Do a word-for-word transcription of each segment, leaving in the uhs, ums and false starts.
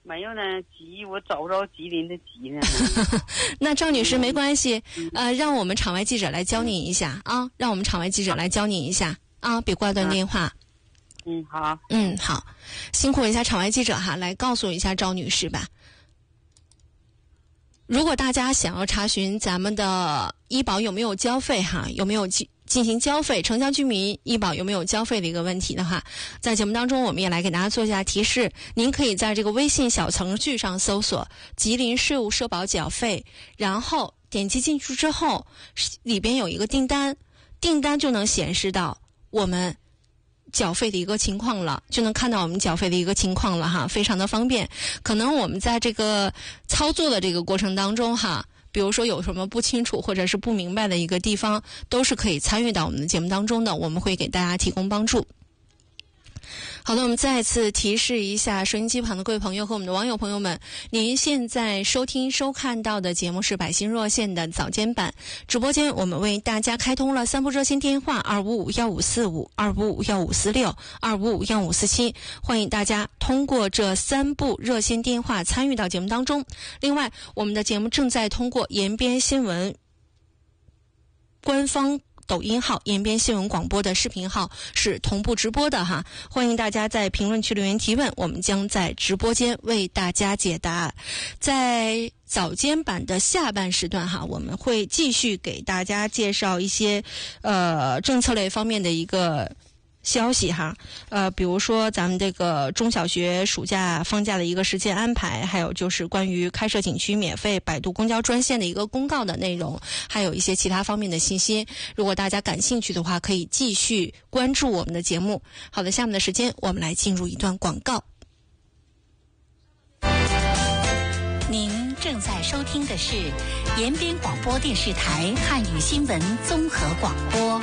没有呢，吉我找不着吉林的吉呢。 那赵女士没关系，呃，让我们场外记者来教你一下啊，让我们场外记者来教你一下啊，别挂断电话。 嗯，好。 嗯，好，辛苦一下场外记者哈，来告诉一下赵女士吧。如果大家想要查询咱们的医保有没有交费哈，有没有进进行交费，城乡居民医保有没有交费的一个问题的话，在节目当中我们也来给大家做一下提示。您可以在这个微信小程序上搜索吉林税务社保缴费，然后点击进去之后，里边有一个订单，订单就能显示到我们缴费的一个情况了，就能看到我们缴费的一个情况了哈，非常的方便。可能我们在这个操作的这个过程当中哈，比如说有什么不清楚或者是不明白的一个地方，都是可以参与到我们的节目当中的，我们会给大家提供帮助。好的，我们再次提示一下收音机旁的各位朋友和我们的网友朋友们，您现在收听收看到的节目是百姓热线的早间版直播间，我们为大家开通了三部热线电话二五五幺五四五、二五五幺五四六、二五五幺五四七，欢迎大家通过这三部热线电话参与到节目当中。另外，我们的节目正在通过延边新闻官方抖音号、延边新闻广播的视频号是同步直播的哈，欢迎大家在评论区留言提问，我们将在直播间为大家解答。在早间版的下半时段哈，我们会继续给大家介绍一些呃政策类方面的一个消息哈，呃，比如说咱们这个中小学暑假放假的一个时间安排，还有就是关于开设景区免费摆渡公交专线的一个公告的内容，还有一些其他方面的信息。如果大家感兴趣的话，可以继续关注我们的节目。好的，下面的时间我们来进入一段广告。 您正在收听的是延边广播电视台汉语新闻综合广播。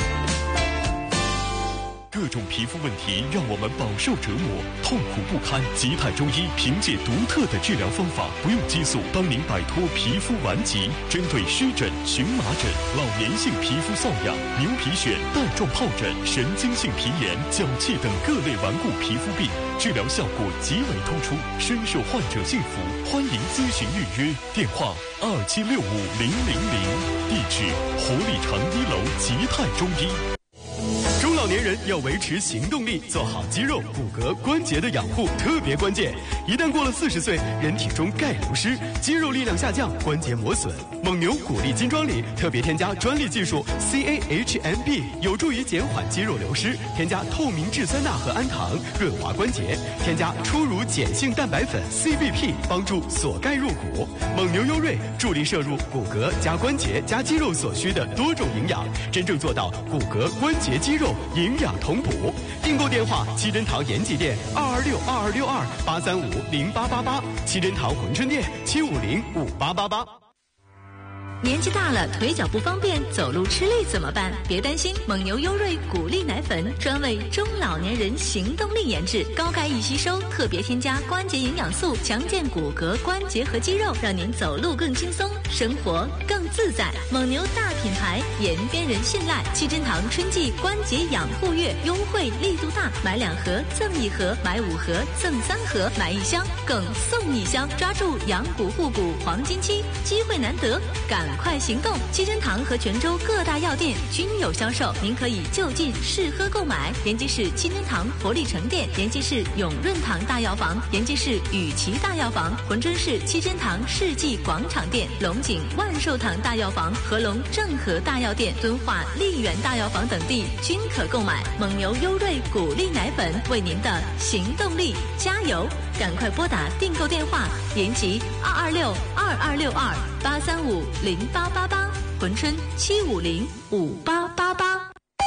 各种皮肤问题让我们饱受折磨，痛苦不堪。吉泰中医凭借独特的治疗方法，不用激素，帮您摆脱皮肤顽疾。针对湿疹、荨麻疹、老年性皮肤瘙痒、牛皮癣、带状疱疹、神经性皮炎、脚气等各类顽固皮肤病，治疗效果极为突出，深受患者信服。欢迎咨询预约，电话二七六五零零零，地址活力城一楼吉泰中医。中老年人要维持行动力，做好肌肉、骨骼、关节的养护特别关键。一旦过了四十岁，人体中钙流失，肌肉力量下降，关节磨损。蒙牛骨力金装里特别添加专利技术 C A H M B， 有助于减缓肌肉流失。添加透明质酸钠和氨糖，润滑关节。添加初乳碱性蛋白粉 C B P， 帮助锁钙入骨。蒙牛优瑞助力摄入骨骼加关节加肌肉所需的多种营养，真正做到骨骼、关节、肌肉营养同补。订购电话：七珍堂延吉店二二六二二六二八三五零八八八，七珍堂珲春店七五零五八八八。 年纪大了，腿脚不方便，走路吃力怎么办？别担心，蒙牛优瑞骨力奶粉专为中老年人行动力研制，高钙易吸收，特别添加关节营养素，强健骨骼、关节和肌肉，让您走路更轻松，生活更自在。蒙牛大品牌，延边人信赖。七珍堂春季关节养护月优惠力度大，买两盒赠一盒，买五盒赠三盒，买一箱更送一箱，抓住养骨护骨黄金期，机会难得，赶快行动！七珍堂和泉州各大药店均有销售，您可以就近试喝购买。延吉市七珍堂活力城店、延吉市永润堂大药房、延吉市雨琦大药房、珲春市七珍堂世纪广场店、龙井万寿堂大药房、合龙正和大药店、敦化丽园大药房等地均可购买。蒙牛优瑞骨力奶粉为您的行动力加油！赶快拨打订购电话：延吉二二六二二六二八三五零八八八，珲春七五零五八八八。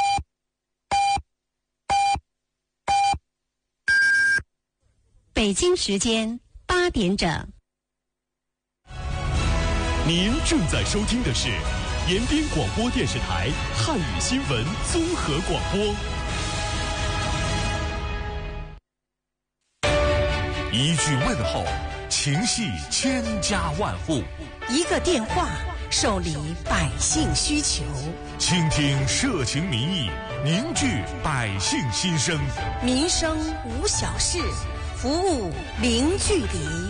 北京时间八点整。 您正在收听的是延边广播电视台汉语新闻综合广播。一句问候，情系千家万户； 一个电话，受理百姓需求。 倾听社情民意，凝聚百姓心声。 民生无小事，服务零距离。